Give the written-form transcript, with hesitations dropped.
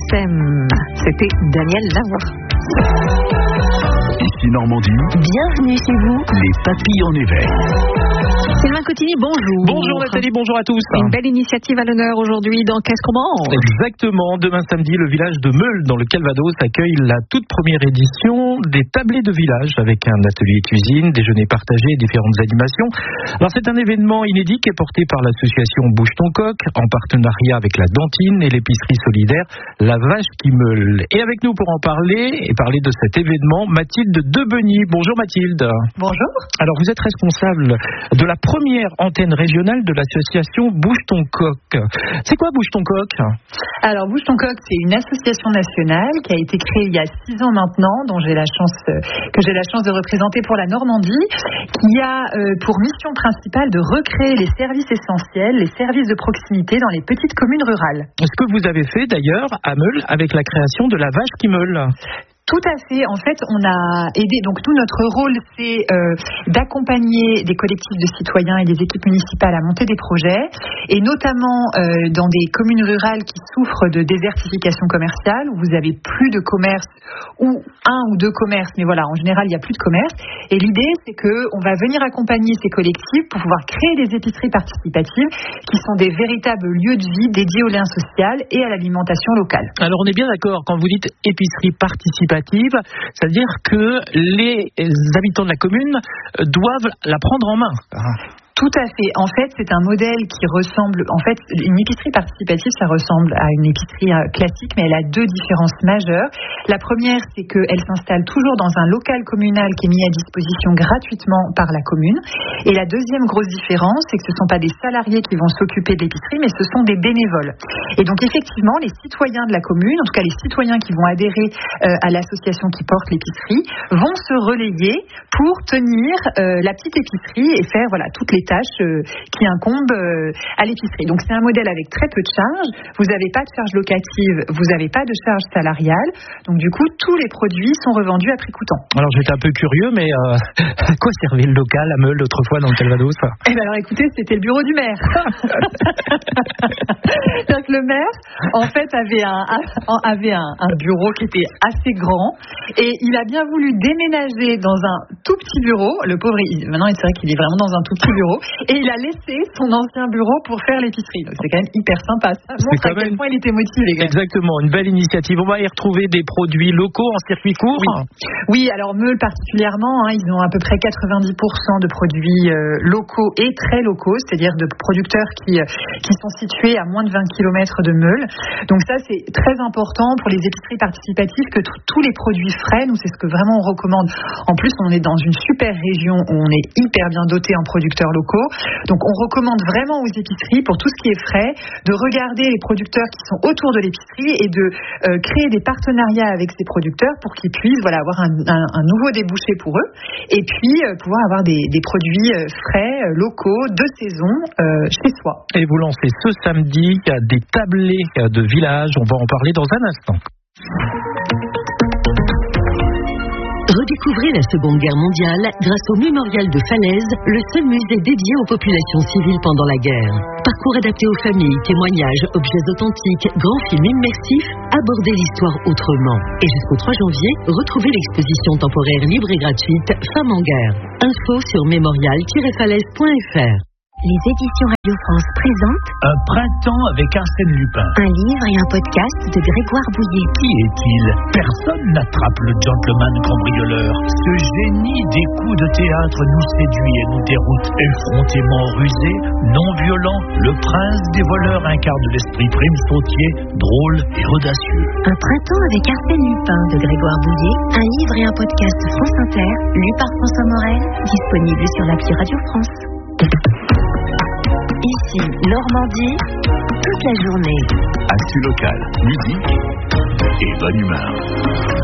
FM. C'était Daniel Lavoie. Ici Normandie. Bienvenue chez vous. Les papilles en éveil. Sylvain Cotigny, bonjour. Bonjour Nathalie, bonjour à tous. Une belle initiative à l'honneur aujourd'hui dans Qu'est-ce qu'on mange ? Exactement, demain samedi, le village de Meules dans le Calvados accueille la toute première édition des tablés de village avec un atelier cuisine, déjeuner partagé et différentes animations. Alors c'est un événement inédit qui est porté par l'association Bouge ton coq en partenariat avec la Dentine et l'épicerie solidaire La Vache qui Meule. Et avec nous pour en parler et parler de cet événement, Mathilde Debeny. Bonjour Mathilde. Bonjour. Alors vous êtes responsable de la première antenne régionale de l'association Bouge ton coq. C'est quoi Bouge ton coq ? Alors Bouge ton coq, c'est une association nationale qui a été créée il y a 6 ans maintenant, que j'ai la chance de représenter pour la Normandie, qui a pour mission principale de recréer les services essentiels, les services de proximité dans les petites communes rurales. Ce que vous avez fait d'ailleurs à Meules avec la création de La Vache qui Meule. Tout à fait. En fait, on a aidé. Donc, nous, notre rôle, c'est d'accompagner des collectifs de citoyens et des équipes municipales à monter des projets, et notamment dans des communes rurales qui souffrent de désertification commerciale, où vous avez plus de commerce, ou 1 ou 2 commerces, mais voilà, en général, il n'y a plus de commerce. Et l'idée, c'est qu'on va venir accompagner ces collectifs pour pouvoir créer des épiceries participatives qui sont des véritables lieux de vie dédiés au lien social et à l'alimentation locale. Alors, on est bien d'accord quand vous dites épicerie participative. C'est-à-dire que les habitants de la commune doivent la prendre en main. Tout à fait. En fait, c'est un modèle qui ressemble... En fait, une épicerie participative, ça ressemble à une épicerie classique, mais elle a 2 différences majeures. La première, c'est qu'elle s'installe toujours dans un local communal qui est mis à disposition gratuitement par la commune. Et la deuxième grosse différence, c'est que ce ne sont pas des salariés qui vont s'occuper de l'épicerie, mais ce sont des bénévoles. Et donc, effectivement, les citoyens de la commune, en tout cas les citoyens qui vont adhérer à l'association qui porte l'épicerie, vont se relayer pour tenir la petite épicerie et faire toutes les tâches qui incombent à l'épicerie. Donc c'est un modèle avec très peu de charges, vous n'avez pas de charges locatives, vous n'avez pas de charges salariales, donc du coup tous les produits sont revendus à prix coûtant. Alors j'étais un peu curieux, mais à quoi servait le local à Meules autrefois dans le Calvados ? Alors écoutez, c'était le bureau du maire. Donc le maire en fait avait un bureau qui était assez grand, et il a bien voulu déménager dans un tout petit bureau. Le pauvre, maintenant c'est vrai qu'il est vraiment dans un tout petit bureau, et il a laissé son ancien bureau pour faire l'épicerie. Donc c'est quand même hyper sympa. Ça montre à quel point il était motivé. Exactement, une belle initiative. On va y retrouver des produits locaux en circuit court. Oui, alors Meules particulièrement, ils ont à peu près 90% de produits locaux et très locaux, c'est-à-dire de producteurs qui sont situés à moins de 20 km de Meules. Donc ça, c'est très important pour les épiceries participatives que tous les produits frais, nous c'est ce que vraiment on recommande. En plus, on est dans une super région où on est hyper bien doté en producteurs locaux. Donc on recommande vraiment aux épiceries, pour tout ce qui est frais, de regarder les producteurs qui sont autour de l'épicerie et de créer des partenariats avec ces producteurs pour qu'ils puissent avoir un nouveau débouché pour eux, et puis pouvoir avoir des produits frais, locaux, de saison chez soi. Et vous lancez ce samedi des tablés de village, on va en parler dans un instant. Redécouvrez la Seconde Guerre mondiale grâce au Mémorial de Falaise, le seul musée dédié aux populations civiles pendant la guerre. Parcours adapté aux familles, témoignages, objets authentiques, grands films immersifs, abordez l'histoire autrement. Et jusqu'au 3 janvier, retrouvez l'exposition temporaire libre et gratuite Femmes en guerre. Info sur mémorial-falaise.fr. Les éditions Radio France présentent Un printemps avec Arsène Lupin. un livre et un podcast de Grégoire Bouillet. Qui est-il ? Personne n'attrape le gentleman cambrioleur. Ce génie des coups de théâtre nous séduit et nous déroute. Effrontément rusé, non violent, le prince des voleurs incarne l'esprit prime sautier, drôle et audacieux. Un printemps avec Arsène Lupin de Grégoire Bouillet. Un livre et un podcast France Inter, lu par François Morel, disponible sur l'appli Radio France. Ici, Normandie, toute la journée. Actu local, musique et bonne humeur.